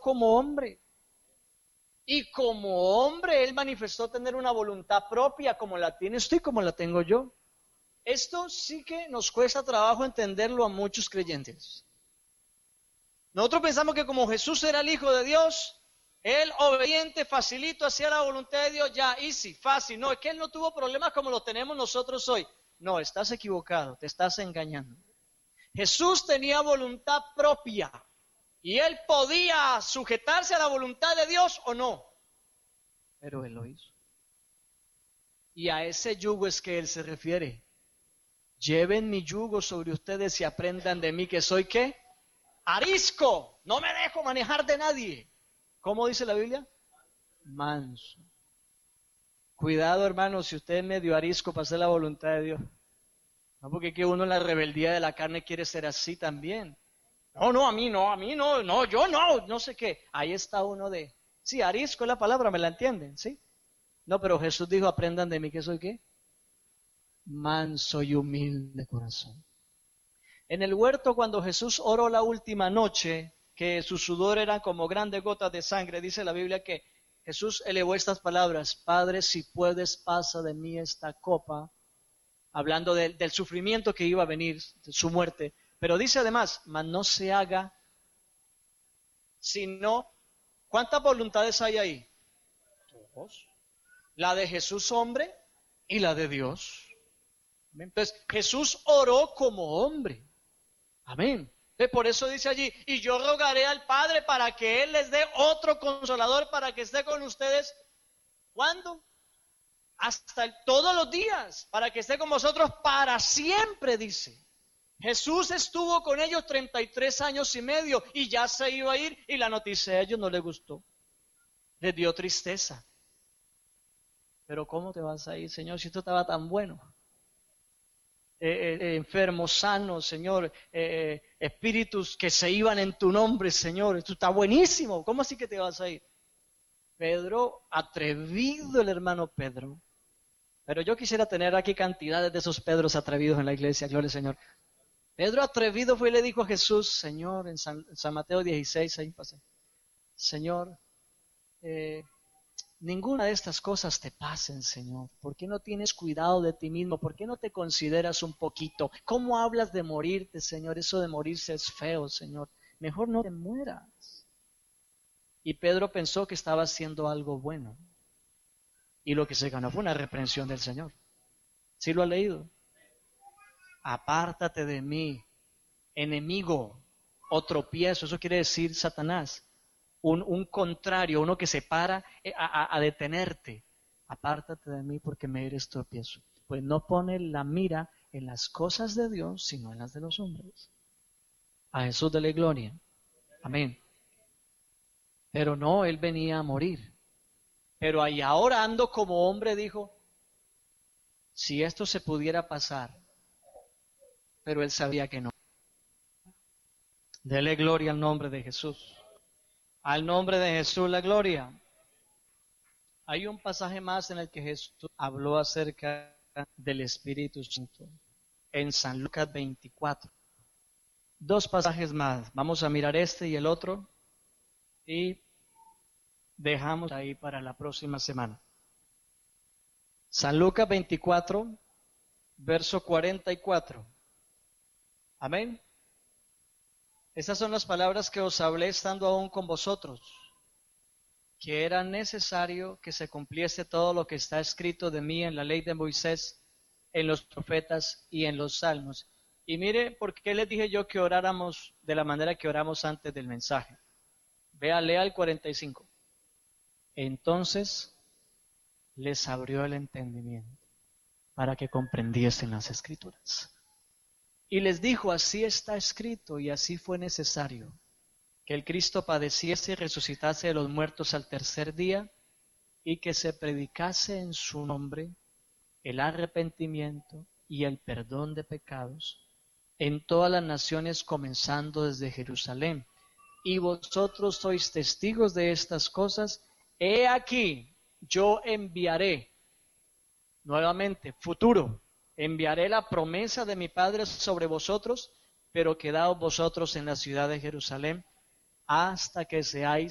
como hombre. Y como hombre, Él manifestó tener una voluntad propia como la tiene usted y como la tengo yo. Esto sí que nos cuesta trabajo entenderlo a muchos creyentes. Nosotros pensamos que como Jesús era el Hijo de Dios, Él obediente, facilito, hacía la voluntad de Dios, ya, easy, fácil. No, es que Él no tuvo problemas como los tenemos nosotros hoy. No, estás equivocado, te estás engañando. Jesús tenía voluntad propia y Él podía sujetarse a la voluntad de Dios o no, pero Él lo hizo. Y a ese yugo es que Él se refiere. Lleven mi yugo sobre ustedes y aprendan de mí que soy ¿qué? Arisco, no me dejo manejar de nadie. ¿Cómo dice la Biblia? Manso. Cuidado, hermano, si usted es medio arisco para hacer la voluntad de Dios. No, porque que uno en la rebeldía de la carne quiere ser así también. No, a mí no, yo no sé qué. Ahí está uno de... Sí, arisco es la palabra, ¿me la entienden? ¿Sí? No, pero Jesús dijo, aprendan de mí que soy ¿qué? Manso y humilde corazón. En el huerto, cuando Jesús oró la última noche, que su sudor era como grandes gotas de sangre, dice la Biblia que Jesús elevó estas palabras: Padre, si puedes, pasa de mí esta copa, hablando del sufrimiento que iba a venir, de su muerte. Pero dice además, mas no se haga, sino, ¿cuántas voluntades hay ahí? Dos. La de Jesús hombre y la de Dios. Entonces, Jesús oró como hombre. Amén. Por eso dice allí, y yo rogaré al Padre para que Él les dé otro consolador para que esté con ustedes. ¿Cuándo? Hasta todos los días, para que esté con vosotros para siempre, dice. Jesús estuvo con ellos 33 años y medio y ya se iba a ir y la noticia a ellos no les gustó. Les dio tristeza. Pero ¿cómo te vas a ir, Señor, si esto estaba tan bueno? Enfermos, sanos, Señor, espíritus que se iban en tu nombre, Señor, esto está buenísimo, ¿cómo así que te vas a ir? Pedro, atrevido el hermano Pedro, pero yo quisiera tener aquí cantidades de esos Pedros atrevidos en la iglesia, gloria al Señor. Pedro atrevido fue y le dijo a Jesús, Señor, en San Mateo 16, ahí pasé, Señor, ninguna de estas cosas te pasen, Señor. ¿Por qué no tienes cuidado de ti mismo? ¿Por qué no te consideras un poquito? ¿Cómo hablas de morirte, Señor? Eso de morirse es feo, Señor. Mejor no te mueras. Y Pedro pensó que estaba haciendo algo bueno. Y lo que se ganó fue una reprensión del Señor. ¿Sí lo ha leído? Apártate de mí, enemigo, o tropiezo. Eso quiere decir Satanás. Un contrario, uno que se para a detenerte. Apártate de mí porque me eres tropiezo. Pues no pone la mira en las cosas de Dios, sino en las de los hombres. A Jesús dele gloria. Amén. Pero no, Él venía a morir. Pero ahí ahora ando como hombre, dijo, si esto se pudiera pasar. Pero Él sabía que no. Dele gloria al nombre de Jesús. Al nombre de Jesús la gloria. Hay un pasaje más en el que Jesús habló acerca del Espíritu Santo. En San Lucas 24. Dos pasajes más. Vamos a mirar este y el otro. Y dejamos ahí para la próxima semana. San Lucas 24, verso 44. Amén. Estas son las palabras que os hablé estando aún con vosotros, que era necesario que se cumpliese todo lo que está escrito de mí en la ley de Moisés, en los profetas y en los salmos. Y mire, ¿por qué les dije yo que oráramos de la manera que oramos antes del mensaje? Vea, lea el 45. Entonces les abrió el entendimiento para que comprendiesen las Escrituras. Y les dijo, así está escrito y así fue necesario, que el Cristo padeciese y resucitase de los muertos al tercer día, y que se predicase en su nombre el arrepentimiento y el perdón de pecados en todas las naciones, comenzando desde Jerusalén. Y vosotros sois testigos de estas cosas. He aquí, yo enviaré, nuevamente, futuro, enviaré la promesa de mi Padre sobre vosotros, pero quedaos vosotros en la ciudad de Jerusalén hasta que seáis